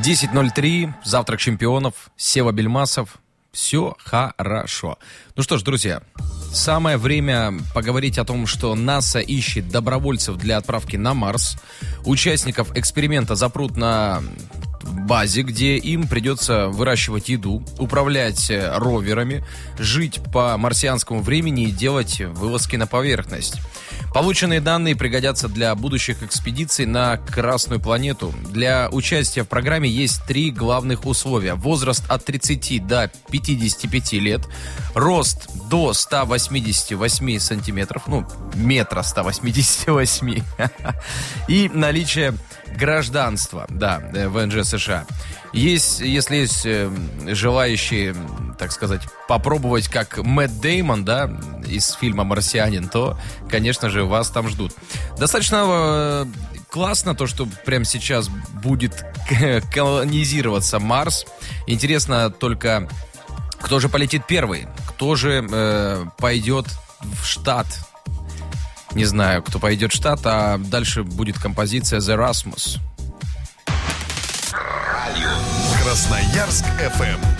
10:03, завтрак чемпионов, Сева Бельмасов. Все хорошо. Ну что ж, друзья, самое время поговорить о том, что НАСА ищет добровольцев для отправки на Марс. Участников эксперимента запрут на базе, где им придется выращивать еду, управлять роверами, жить по марсианскому времени и делать вылазки на поверхность. Полученные данные пригодятся для будущих экспедиций на Красную планету. Для участия в программе есть 3 главных условия. Возраст от 30 до 55 лет, рост до 188 сантиметров, метра 188, и наличие гражданства, ВНЖ США. Если есть желающие, так сказать, попробовать как Мэтт Дэймон, из фильма «Марсианин», то, конечно же, вас там ждут. Достаточно классно то, что прямо сейчас будет колонизироваться Марс. Интересно только, кто же полетит первый, кто же пойдет в штат. Не знаю, кто пойдет в штат, а дальше будет композиция The Rasmus. Красноярск FM